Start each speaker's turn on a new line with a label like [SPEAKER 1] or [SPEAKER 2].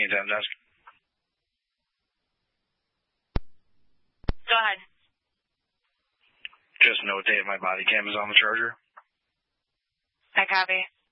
[SPEAKER 1] main temp desk.
[SPEAKER 2] Go ahead.
[SPEAKER 1] Just notate my body cam is on the charger.
[SPEAKER 2] I copy.